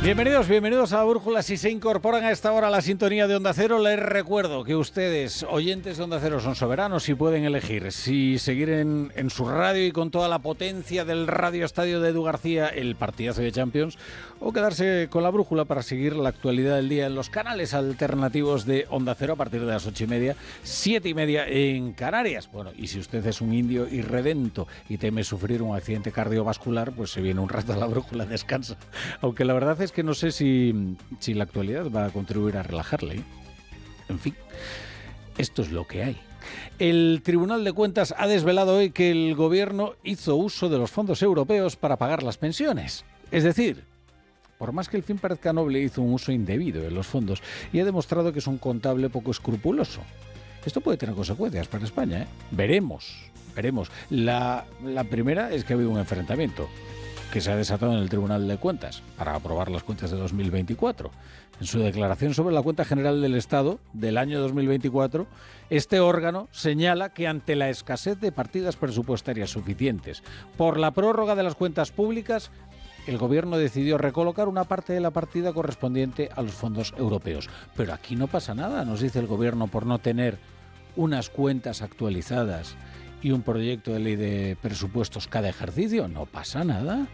Bienvenidos a la Brújula. Si se incorporan a esta hora a la sintonía de Onda Cero, les recuerdo que ustedes, oyentes de Onda Cero, son soberanos y pueden elegir si seguir en su radio y con toda la potencia del Radio Estadio de Edu García el partidazo de Champions, o quedarse con la Brújula para seguir la actualidad del día en los canales alternativos de Onda Cero a partir de las 8:30, 7:30 en Canarias. Bueno, y si usted es un indio irredento y teme sufrir un accidente cardiovascular, pues se viene un rato a la Brújula, descansa. Aunque la verdad es que no sé si la actualidad va a contribuir a relajarle, ¿eh? En fin, esto es lo que hay. El Tribunal de Cuentas ha desvelado hoy que el gobierno hizo uso de los fondos europeos para pagar las pensiones. Es decir, por más que el fin parezca noble, hizo un uso indebido de los fondos y ha demostrado que es un contable poco escrupuloso. Esto puede tener consecuencias para España, ¿eh? Veremos. La primera es que ha habido un enfrentamiento que se ha desatado en el Tribunal de Cuentas para aprobar las cuentas de 2024. En su declaración sobre la cuenta general del Estado del año 2024, este órgano señala que ante la escasez de partidas presupuestarias suficientes por la prórroga de las cuentas públicas, el gobierno decidió recolocar una parte de la partida correspondiente a los fondos europeos. Pero aquí no pasa nada, nos dice el gobierno, por no tener unas cuentas actualizadas y un proyecto de ley de presupuestos cada ejercicio. No pasa nada.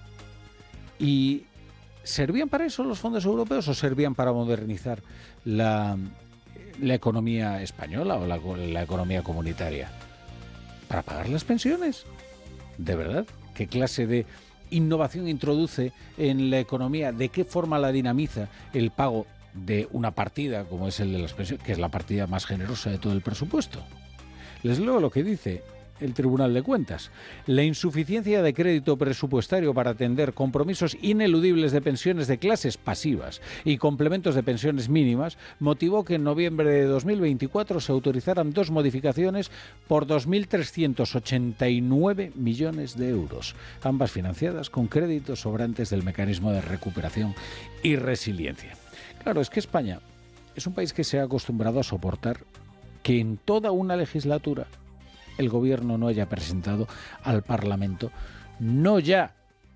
¿Y servían para eso los fondos europeos o servían para modernizar la economía española o la economía comunitaria? ¿Para pagar las pensiones? ¿De verdad? ¿Qué clase de innovación introduce en la economía? ¿De qué forma la dinamiza el pago de una partida como es el de las pensiones, que es la partida más generosa de todo el presupuesto? Les leo lo que dice el Tribunal de Cuentas. La insuficiencia de crédito presupuestario para atender compromisos ineludibles de pensiones de clases pasivas y complementos de pensiones mínimas motivó que en noviembre de 2024 se autorizaran dos modificaciones por 2.389 millones de euros, ambas financiadas con créditos sobrantes del mecanismo de recuperación y resiliencia. Claro, es que España es un país que se ha acostumbrado a soportar que en toda una legislatura el gobierno no haya presentado al Parlamento, no ya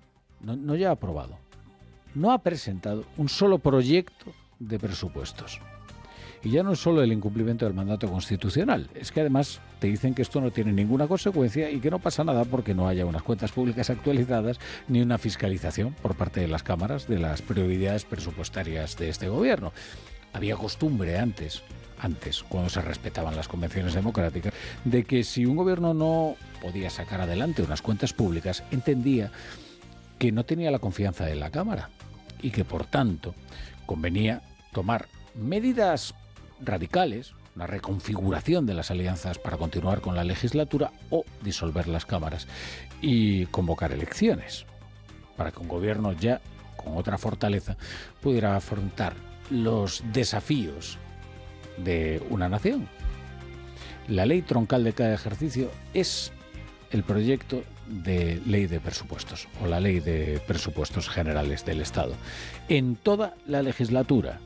aprobado, no ha presentado un solo proyecto de presupuestos. Y ya no es solo el incumplimiento del mandato constitucional, es que además te dicen que esto no tiene ninguna consecuencia y que no pasa nada porque no haya unas cuentas públicas actualizadas ni una fiscalización por parte de las cámaras de las prioridades presupuestarias de este gobierno. Había costumbre antes, cuando se respetaban las convenciones democráticas, de que si un gobierno no podía sacar adelante unas cuentas públicas, entendía que no tenía la confianza de la Cámara y que, por tanto, convenía tomar medidas radicales, una reconfiguración de las alianzas para continuar con la legislatura o disolver las cámaras y convocar elecciones, para que un gobierno ya con otra fortaleza pudiera afrontar los desafíos de una nación. La ley troncal de cada ejercicio es el proyecto de ley de presupuestos o la ley de presupuestos generales del Estado. En toda la legislatura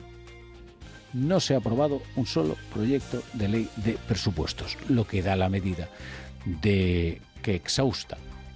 no se ha aprobado un solo proyecto de ley de presupuestos, lo que da la medida de que exhausta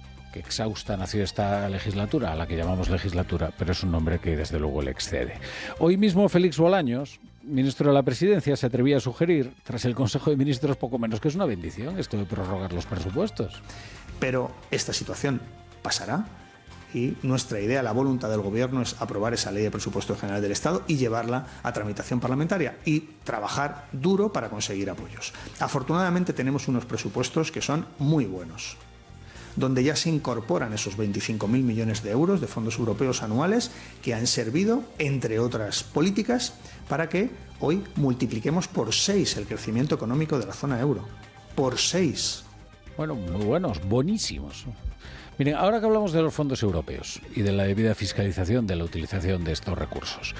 nació esta legislatura, a la que llamamos legislatura, pero es un nombre que desde luego le excede. Hoy mismo Félix Bolaños, ministro de la Presidencia, se atrevía a sugerir, tras el Consejo de Ministros, poco menos que es una bendición esto de prorrogar los presupuestos. Pero esta situación pasará y nuestra idea, la voluntad del Gobierno es aprobar esa ley de presupuesto general del Estado y llevarla a tramitación parlamentaria y trabajar duro para conseguir apoyos. Afortunadamente tenemos unos presupuestos que son muy buenos, donde ya se incorporan esos 25.000 millones de euros de fondos europeos anuales que han servido, entre otras políticas, para que hoy multipliquemos por 6 el crecimiento económico de la zona euro. Por 6. Bueno, muy buenos, buenísimos. Miren, ahora que hablamos de los fondos europeos y de la debida fiscalización de la utilización de estos recursos,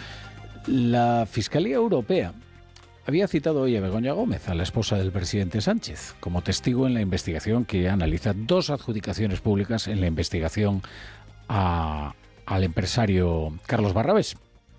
la Fiscalía Europea había citado hoy a Begoña Gómez, a la esposa del presidente Sánchez, como testigo en la investigación que analiza 2 adjudicaciones públicas en la investigación al empresario Carlos Barrabés.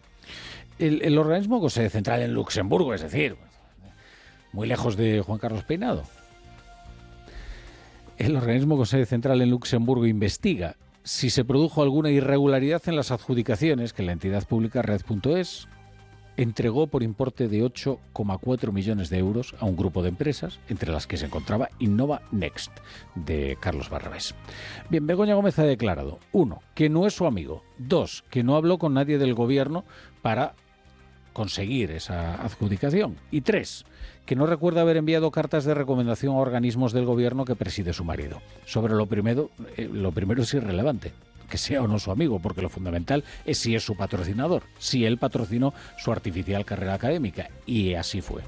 El organismo con sede central en Luxemburgo, es decir, muy lejos de Juan Carlos Peinado. El organismo con sede central en Luxemburgo investiga si se produjo alguna irregularidad en las adjudicaciones que la entidad pública Red.es entregó por importe de 8,4 millones de euros a un grupo de empresas, entre las que se encontraba Innova Next, de Carlos Barrabés. Bien, Begoña Gómez ha declarado, 1, que no es su amigo, 2, que no habló con nadie del gobierno para conseguir esa adjudicación, y 3, que no recuerda haber enviado cartas de recomendación a organismos del gobierno que preside su marido. Sobre lo primero es irrelevante, que sea o no su amigo, porque lo fundamental es si es su patrocinador, si él patrocinó su artificial carrera académica, y así fue.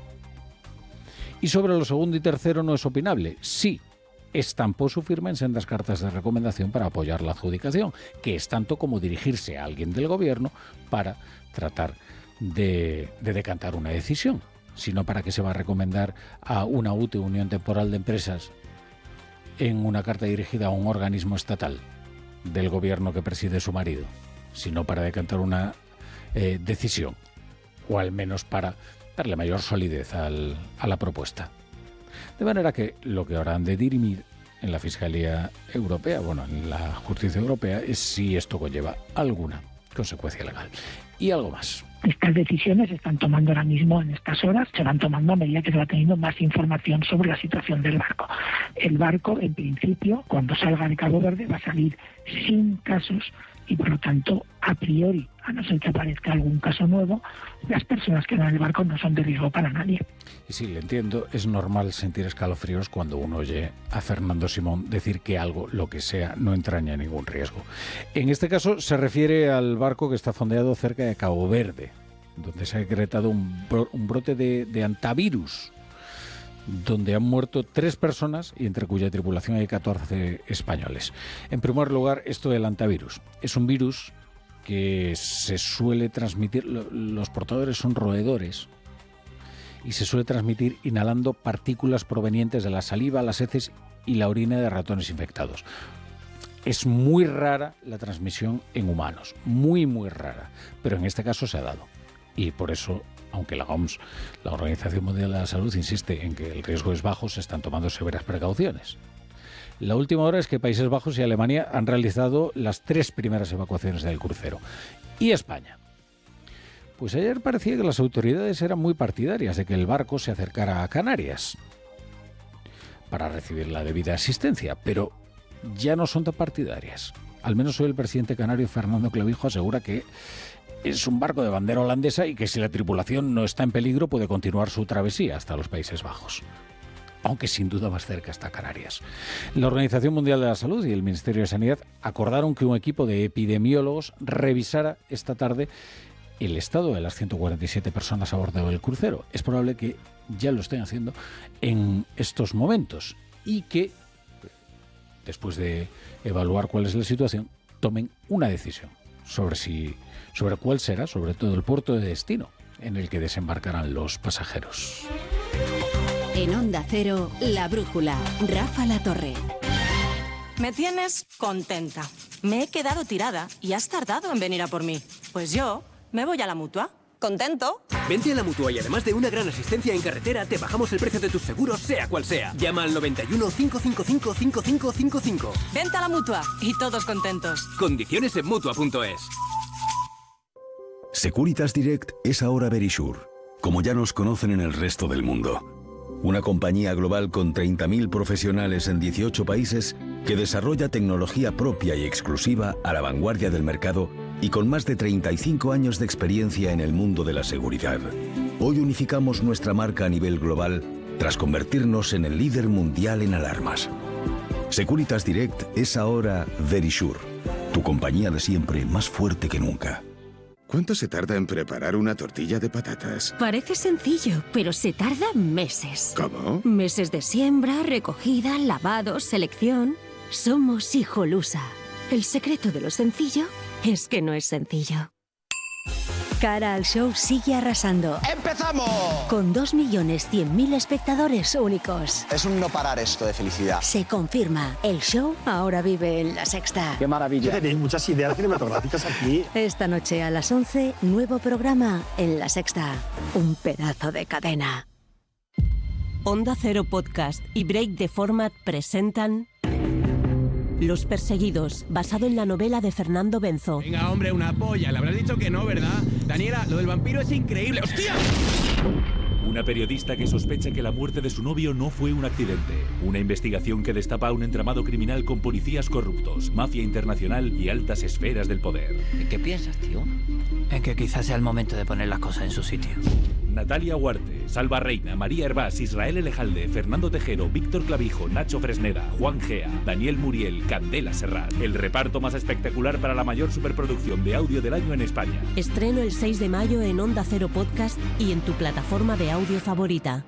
Y sobre lo segundo y tercero no es opinable. Sí, estampó su firma en sendas cartas de recomendación para apoyar la adjudicación, que es tanto como dirigirse a alguien del gobierno para tratar de decantar una decisión. Sino para qué se va a recomendar a una UTE, Unión Temporal de Empresas, en una carta dirigida a un organismo estatal del gobierno que preside su marido, sino para decantar una decisión, o al menos para darle mayor solidez a la propuesta. De manera que lo que ahora han de dirimir en la Fiscalía Europea, en la Justicia Europea, es si esto conlleva alguna consecuencia legal. Y algo más. Estas decisiones se están tomando ahora mismo en estas horas, se van tomando a medida que se va teniendo más información sobre la situación del barco. El barco, en principio, cuando salga de Cabo Verde, va a salir sin casos y, por lo tanto, a priori, a no ser que aparezca algún caso nuevo, las personas que van en el barco no son de riesgo para nadie. Y sí, le entiendo, es normal sentir escalofríos cuando uno oye a Fernando Simón decir que algo, lo que sea, no entraña ningún riesgo. En este caso se refiere al barco que está fondeado cerca de Cabo Verde, donde se ha decretado un brote de antivirus, donde han muerto 3 personas y entre cuya tripulación hay 14 españoles. En primer lugar, esto del antivirus. Es un virus que se suele transmitir, los portadores son roedores, y se suele transmitir inhalando partículas provenientes de la saliva, las heces y la orina de ratones infectados. Es muy rara la transmisión en humanos, muy, muy rara, pero en este caso se ha dado. Y por eso, aunque la OMS, la Organización Mundial de la Salud, insiste en que el riesgo es bajo, se están tomando severas precauciones. La última hora es que Países Bajos y Alemania han realizado las 3 primeras evacuaciones del crucero. ¿Y España? Pues ayer parecía que las autoridades eran muy partidarias de que el barco se acercara a Canarias para recibir la debida asistencia, pero ya no son tan partidarias. Al menos hoy el presidente canario, Fernando Clavijo, asegura que es un barco de bandera holandesa y que si la tripulación no está en peligro puede continuar su travesía hasta los Países Bajos, aunque sin duda más cerca está Canarias. La Organización Mundial de la Salud y el Ministerio de Sanidad acordaron que un equipo de epidemiólogos revisara esta tarde el estado de las 147 personas a bordo del crucero. Es probable que ya lo estén haciendo en estos momentos y que, después de evaluar cuál es la situación, tomen una decisión sobre cuál será, sobre todo, el puerto de destino en el que desembarcarán los pasajeros. En Onda Cero, La Brújula, Rafa La Torre. Me tienes contenta. Me he quedado tirada y has tardado en venir a por mí. Pues yo me voy a la Mutua. ¿Contento? Vente a la Mutua y además de una gran asistencia en carretera, te bajamos el precio de tus seguros, sea cual sea. Llama al 91 555 5555. Vente a la Mutua y todos contentos. Condiciones en Mutua.es. Securitas Direct es ahora Verisure, como ya nos conocen en el resto del mundo. Una compañía global con 30.000 profesionales en 18 países que desarrolla tecnología propia y exclusiva a la vanguardia del mercado y con más de 35 años de experiencia en el mundo de la seguridad. Hoy unificamos nuestra marca a nivel global tras convertirnos en el líder mundial en alarmas. Securitas Direct es ahora Verisure, tu compañía de siempre más fuerte que nunca. ¿Cuánto se tarda en preparar una tortilla de patatas? Parece sencillo, pero se tarda meses. ¿Cómo? Meses de siembra, recogida, lavado, selección. Somos Hijolusa. El secreto de lo sencillo es que no es sencillo. Cara al show sigue arrasando. ¡Empezamos! Con 2.100.000 espectadores únicos. Es un no parar esto de felicidad. Se confirma, el show ahora vive en La Sexta. ¡Qué maravilla! Tenéis muchas ideas cinematográficas aquí. Esta noche a las 11, nuevo programa en La Sexta. Un pedazo de cadena. Onda Cero Podcast y Break the Format presentan Los perseguidos, basado en la novela de Fernando Benzo. Venga, hombre, una polla. Le habrás dicho que no, ¿verdad? Daniela, lo del vampiro es increíble. ¡Hostia! Una periodista que sospecha que la muerte de su novio no fue un accidente. Una investigación que destapa un entramado criminal con policías corruptos, mafia internacional y altas esferas del poder. ¿En qué piensas, tío? En que quizás sea el momento de poner las cosas en su sitio. Natalia Huarte, Salva Reina, María Hervás, Israel Elejalde, Fernando Tejero, Víctor Clavijo, Nacho Fresneda, Juan Gea, Daniel Muriel, Candela Serrat. El reparto más espectacular para la mayor superproducción de audio del año en España. Estreno el 6 de mayo en Onda Cero Podcast y en tu plataforma de audio favorita.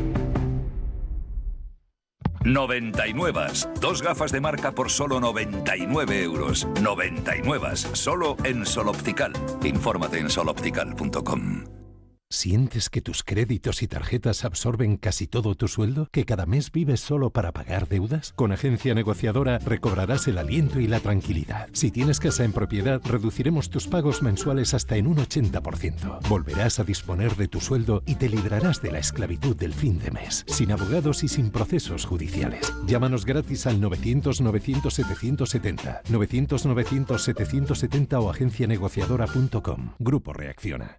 99. 2 gafas de marca por solo 99 euros. 99. Solo en Sol Optical. Infórmate en soloptical.com. ¿Sientes que tus créditos y tarjetas absorben casi todo tu sueldo? ¿Que cada mes vives solo para pagar deudas? Con Agencia Negociadora recobrarás el aliento y la tranquilidad. Si tienes casa en propiedad, reduciremos tus pagos mensuales hasta en un 80%. Volverás a disponer de tu sueldo y te librarás de la esclavitud del fin de mes, sin abogados y sin procesos judiciales. Llámanos gratis al 900-900-770, 900-900-770 o agencianegociadora.com. Grupo Reacciona.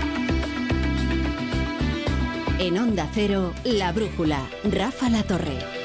En Onda Cero, La Brújula, Rafa La Torre.